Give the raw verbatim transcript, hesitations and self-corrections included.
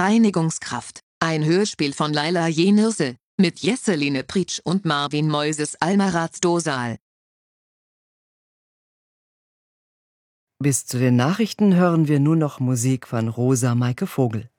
Reinigungskraft, ein Hörspiel von Laila Jenirse, mit Jesseline Pritsch und Marvin Moises Almaraz Dosal. Bis zu den Nachrichten hören wir nur noch Musik von Rosa Maike Vogel.